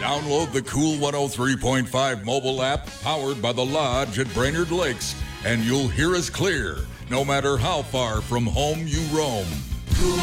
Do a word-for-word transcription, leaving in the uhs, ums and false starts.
Download the Cool one oh three point five mobile app powered by the Lodge at Brainerd Lakes, and you'll hear us clear no matter how far from home you roam.